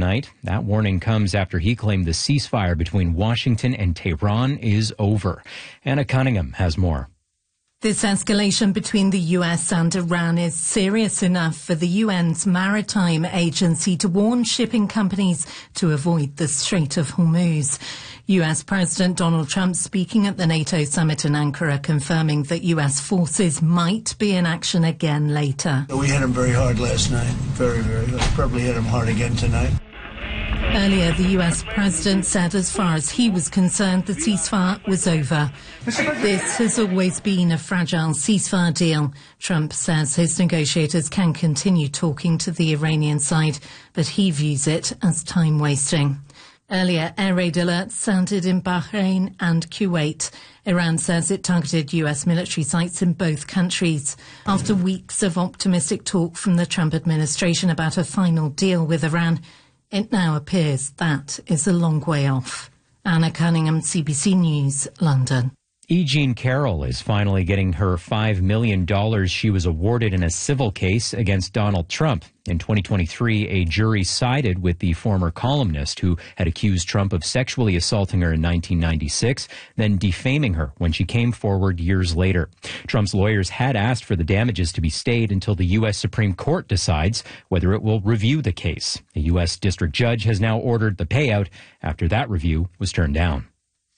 tonight. That warning comes after he claimed the ceasefire between Washington and Tehran is over. Anna Cunningham has more. This escalation between the US and Iran is serious enough for the UN's Maritime Agency to warn shipping companies to avoid the Strait of Hormuz. US President Donald Trump speaking at the NATO summit in Ankara, confirming that US forces might be in action again later. We hit them very hard last night, very hard. Probably hit them hard again tonight. Earlier, the US president said as far as he was concerned, the ceasefire was over. This has always been a fragile ceasefire deal. Trump says his negotiators can continue talking to the Iranian side, but he views it as time wasting. Earlier, air raid alerts sounded in Bahrain and Kuwait. Iran says it targeted US military sites in both countries. After weeks of optimistic talk from the Trump administration about a final deal with Iran, it now appears that is a long way off. Anna Cunningham, CBC News, London. E. Jean Carroll is finally getting her $5 million she was awarded in a civil case against Donald Trump. In 2023, a jury sided with the former columnist who had accused Trump of sexually assaulting her in 1996, then defaming her when she came forward years later. Trump's lawyers had asked for the damages to be stayed until the U.S. Supreme Court decides whether it will review the case. A U.S. district judge has now ordered the payout after that review was turned down.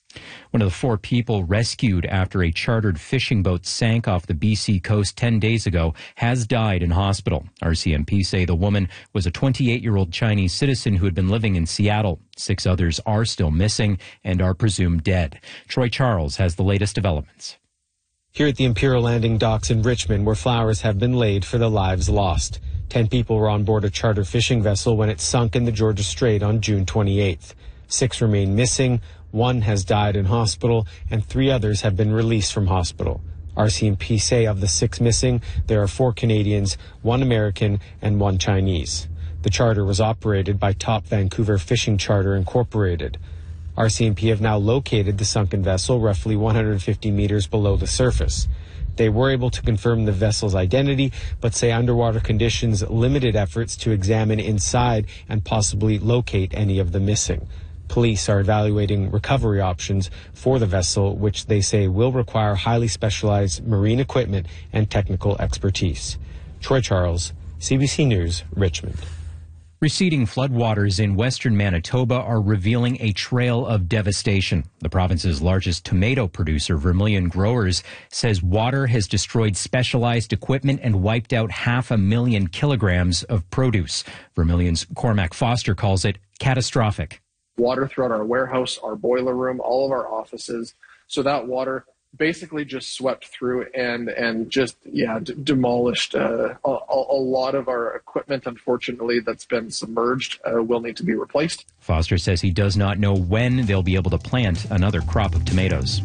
One of the 4 people rescued after a chartered fishing boat sank off the BC coast 10 days ago has died in hospital. RCMP say the woman was a 28-year-old Chinese citizen who had been living in Seattle. 6 others are still missing and are presumed dead. Troy Charles has the latest developments. Here at the Imperial Landing docks in Richmond, where flowers have been laid for the lives lost. 10 people were on board a charter fishing vessel when it sunk in the Georgia Strait on June 28th. 6 remain missing. 1 has died in hospital, and 3 others have been released from hospital. RCMP say of the 6 missing, there are 4 Canadians, 1 American, and 1 Chinese. The charter was operated by Top Vancouver Fishing Charter Incorporated. RCMP have now located the sunken vessel roughly 150 meters below the surface. They were able to confirm the vessel's identity, but say underwater conditions limited efforts to examine inside and possibly locate any of the missing. Police are evaluating recovery options for the vessel, which they say will require highly specialized marine equipment and technical expertise. Troy Charles, CBC News, Richmond. Receding floodwaters in western Manitoba are revealing a trail of devastation. The province's largest tomato producer, Vermilion Growers, says water has destroyed specialized equipment and wiped out 500,000 kilograms of produce. Vermilion's Cormac Foster calls it catastrophic. Water throughout our warehouse, our boiler room, all of our offices. So that water basically just swept through and just demolished a lot of our equipment. Unfortunately, that's been submerged, will need to be replaced. Foster says he does not know when they'll be able to plant another crop of tomatoes.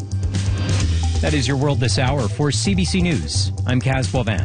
That is your world this hour. For CBC News, I'm Kaz Boivin.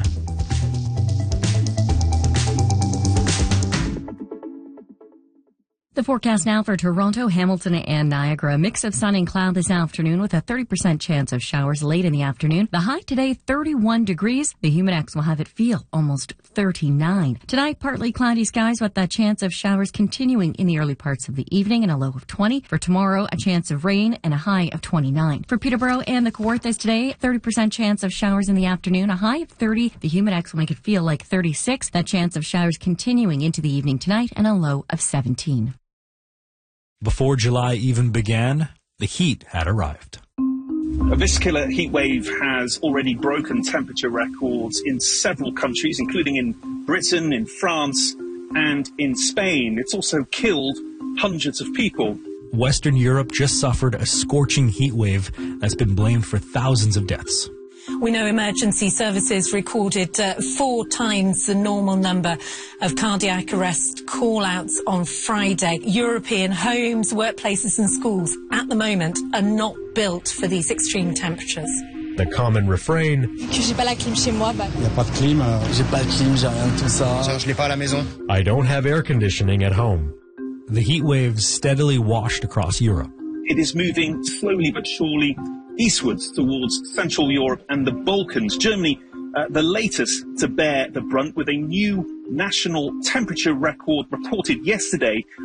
The forecast now for Toronto, Hamilton, and Niagara. A mix of sun and cloud this afternoon with a 30% chance of showers late in the afternoon. The high today, 31 degrees. The humidex will have it feel almost 39. Tonight, partly cloudy skies with that chance of showers continuing in the early parts of the evening and a low of 20. For tomorrow, a chance of rain and a high of 29. For Peterborough and the Kawarthas today, 30% chance of showers in the afternoon, a high of 30. The humidex will make it feel like 36. That chance of showers continuing into the evening tonight and a low of 17. Before July even began, the heat had arrived. This killer heat wave has already broken temperature records in several countries, including in Britain, in France, and in Spain. It's also killed hundreds of people. Western Europe just suffered a scorching heat wave that's been blamed for thousands of deaths. We know emergency services recorded 4 times the normal number of cardiac arrest call-outs on Friday. European homes, workplaces and schools at the moment are not built for these extreme temperatures. The common refrain, I don't have air conditioning at home. The heat wave steadily washed across Europe. It is moving slowly but surely eastwards towards Central Europe and the Balkans. Germany, the latest to bear the brunt, with a new national temperature record reported yesterday